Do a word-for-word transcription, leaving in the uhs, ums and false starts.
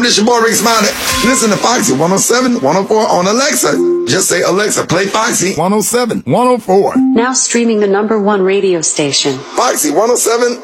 this your boy Rick Smiley. Listen to Foxy one oh seven, one oh four on Alexa. Just say, Alexa, play Foxy one oh seven, one oh four. Now streaming the number one radio station. Foxy one oh seven,